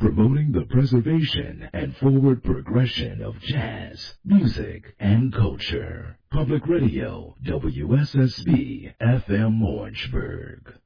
promoting the preservation and forward progression of jazz, music, and culture. Public Radio, WSSB, FM Orangeburg.